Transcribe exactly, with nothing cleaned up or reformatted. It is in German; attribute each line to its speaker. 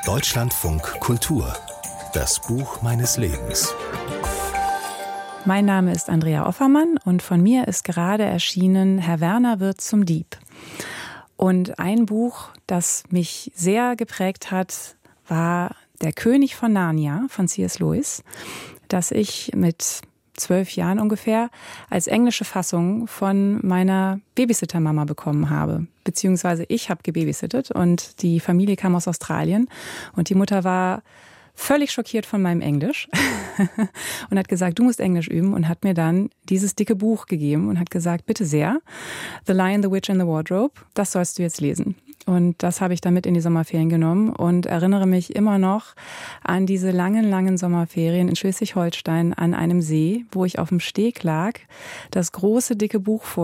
Speaker 1: Deutschlandfunk Kultur. Das Buch meines Lebens.
Speaker 2: Mein Name ist Andrea Offermann und von mir ist gerade erschienen Herr Werner wird zum Dieb. Und ein Buch, das mich sehr geprägt hat, war Der König von Narnia von C S Lewis, das ich mit zwölf Jahren ungefähr als englische Fassung von meiner Babysittermama bekommen habe. Beziehungsweise ich habe gebabysittet und die Familie kam aus Australien und die Mutter war völlig schockiert von meinem Englisch und hat gesagt, du musst Englisch üben, und hat mir dann dieses dicke Buch gegeben und hat gesagt, bitte sehr, The Lion, the Witch and the Wardrobe, das sollst du jetzt lesen. Und das habe ich dann mit in die Sommerferien genommen und erinnere mich immer noch an diese langen, langen Sommerferien in Schleswig-Holstein an einem See, wo ich auf dem Steg lag, das große, dicke Buch vor